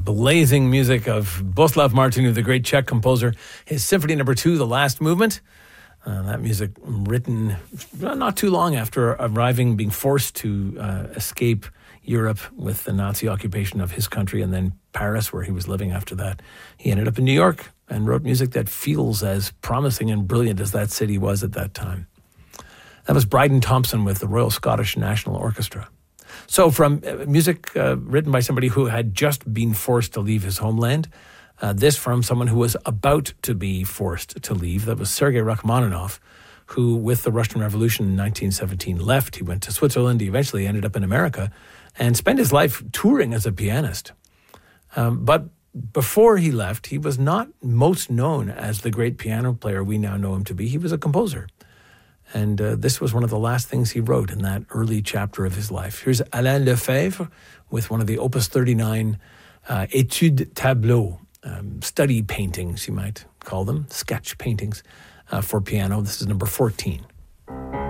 blazing music of Bohuslav Martinu, the great Czech composer. His Symphony No. 2, The Last Movement. That music written not too long after being forced to escape Europe with the Nazi occupation of his country, and then Paris, where he was living after that. He ended up in New York and wrote music that feels as promising and brilliant as that city was at that time. That was Bryden Thompson with the Royal Scottish National Orchestra. So from music written by somebody who had just been forced to leave his homeland, this from someone who was about to be forced to leave. That was Sergei Rachmaninoff, who with the Russian Revolution in 1917 left. He went to Switzerland. He eventually ended up in America and spent his life touring as a pianist. But before he left, he was not most known as the great piano player we now know him to be. He was a composer. And this was one of the last things he wrote in that early chapter of his life. Here's Alain Lefebvre with one of the Opus 39 Études Tableaux, study paintings, you might call them, sketch paintings for piano. This is number 14.